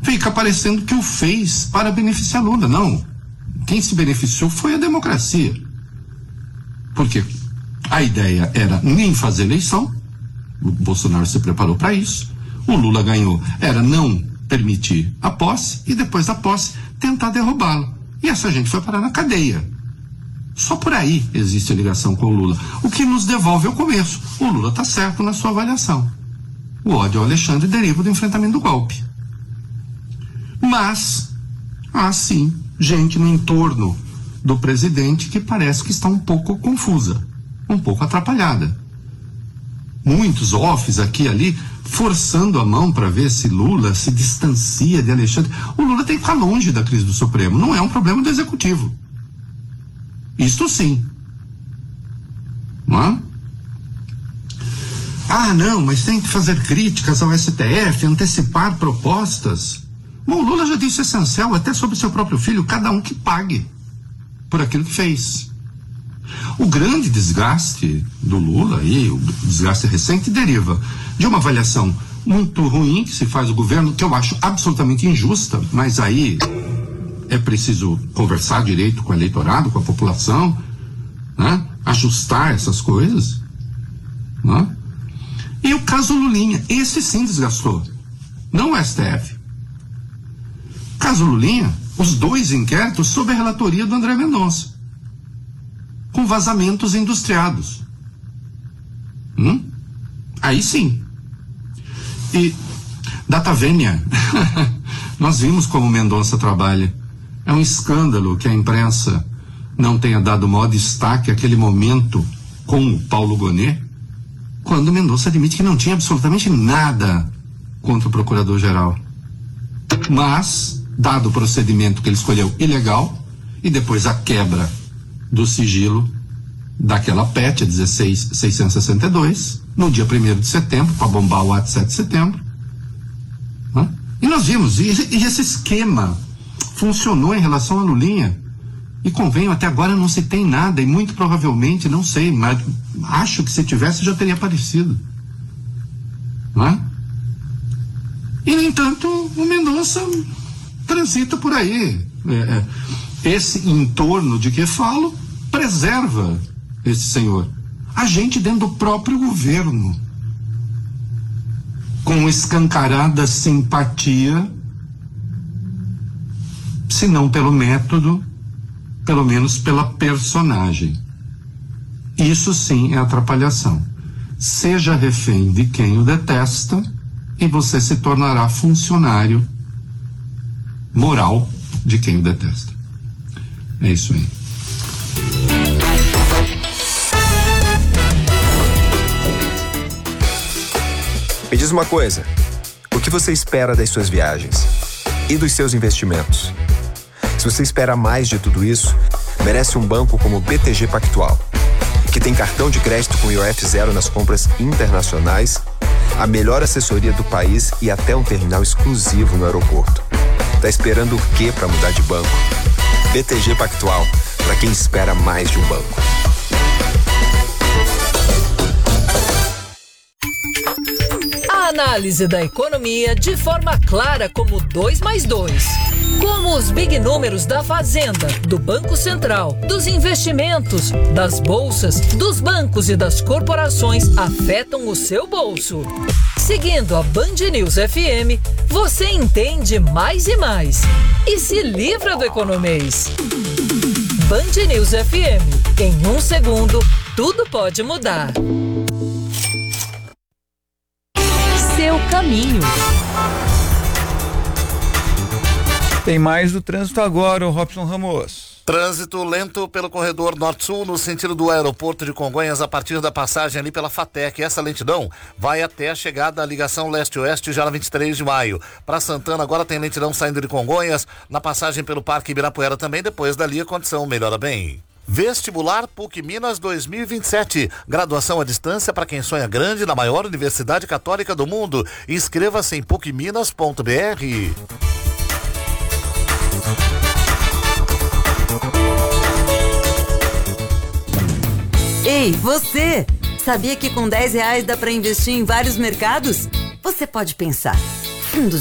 fica parecendo que o fez para beneficiar Lula. Não. Quem se beneficiou foi a democracia. Porque a ideia era nem fazer eleição, o Bolsonaro se preparou para isso, o Lula ganhou, era não permitir a posse e depois da posse tentar derrubá-lo. E essa gente foi parar na cadeia. Só por aí existe a ligação com o Lula. O que nos devolve ao começo. O Lula está certo na sua avaliação. O ódio ao Alexandre deriva do enfrentamento do golpe. Mas há sim gente no entorno do presidente que parece que está um pouco confusa, um pouco atrapalhada. Muitos offs aqui e ali forçando a mão para ver se Lula se distancia de Alexandre. O Lula tem que ficar longe da crise do Supremo, não é um problema do Executivo. Isto sim. Não é? Ah, não, mas tem que fazer críticas ao STF, antecipar propostas. Bom, o Lula já disse o essencial, até sobre seu próprio filho, cada um que pague por aquilo que fez. O grande desgaste do Lula, e o desgaste recente, deriva de uma avaliação muito ruim que se faz o governo, que eu acho absolutamente injusta, mas aí é preciso conversar direito com o eleitorado, com a população, né? Ajustar essas coisas, né? E o caso Lulinha, esse sim desgastou, não o STF. O caso Lulinha, os dois inquéritos sob a relatoria do André Mendonça, com vazamentos industriados. Aí sim. E data vênia, nós vimos como Mendonça trabalha. É um escândalo que a imprensa não tenha dado maior destaque àquele momento com o Paulo Gonet, quando Mendonça admite que não tinha absolutamente nada contra o procurador-geral. Mas, dado o procedimento que ele escolheu ilegal, e depois a quebra do sigilo daquela PET, a 16.662, no dia 1º de setembro, para bombar o ato de 7 de setembro. Né? E nós vimos, e esse esquema funcionou em relação a Lulinha. E convenho, até agora não se tem nada, e muito provavelmente, não sei, mas acho que se tivesse já teria aparecido. Não é? E, no entanto, o Mendonça transita por aí. Esse entorno de que falo preserva esse senhor. A gente dentro do próprio governo, com escancarada simpatia, se não pelo método, pelo menos pela personagem. Isso sim é atrapalhação. Seja refém de quem o detesta e você se tornará funcionário moral de quem o detesta. É isso aí. Me diz uma coisa, o que você espera das suas viagens e dos seus investimentos? Se você espera mais de tudo isso, merece um banco como o BTG Pactual, que tem cartão de crédito com IOF zero nas compras internacionais, a melhor assessoria do país e até um terminal exclusivo no aeroporto. Tá esperando o quê para mudar de banco? BTG Pactual, para quem espera mais de um banco. A análise da economia de forma clara como 2+2. Como os big números da Fazenda, do Banco Central, dos investimentos, das bolsas, dos bancos e das corporações afetam o seu bolso. Seguindo a Band News FM, você entende mais e mais. E se livra do economês. Band News FM. Em 1 segundo, tudo pode mudar. Seu caminho. Tem mais do trânsito agora, o Robson Ramos. Trânsito lento pelo corredor norte-sul no sentido do aeroporto de Congonhas a partir da passagem ali pela FATEC. Essa lentidão vai até a chegada da ligação leste-oeste já na 23 de maio. Para Santana agora tem lentidão saindo de Congonhas, na passagem pelo Parque Ibirapuera também, depois dali a condição melhora bem. Vestibular PUC Minas 2027. Graduação à distância para quem sonha grande na maior universidade católica do mundo. Inscreva-se em pucminas.br. Ei, você! Sabia que com R$10 dá para investir em vários mercados? Você pode pensar, fundos